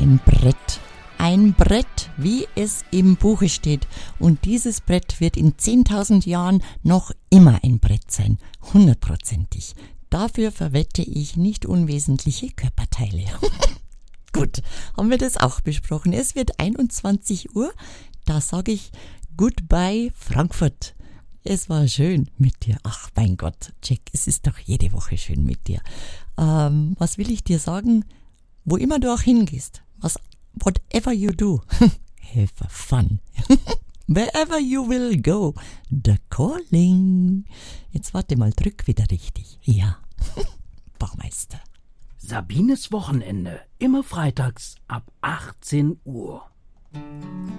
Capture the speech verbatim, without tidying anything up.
ein Brett. Ein Brett, wie es im Buche steht. Und dieses Brett wird in zehntausend Jahren noch immer ein Brett sein. Hundertprozentig. Dafür verwette ich nicht unwesentliche Körperteile. Gut, haben wir das auch besprochen. Es wird einundzwanzig Uhr. Da sage ich Goodbye Frankfurt. Es war schön mit dir. Ach mein Gott, Jack, es ist doch jede Woche schön mit dir. Ähm, was will ich dir sagen? Wo immer du auch hingehst, was whatever you do, have fun. Wherever you will go, the calling. Jetzt warte mal, drück wieder richtig. Ja, Bauchmeister. Sabines Wochenende, immer freitags ab achtzehn Uhr.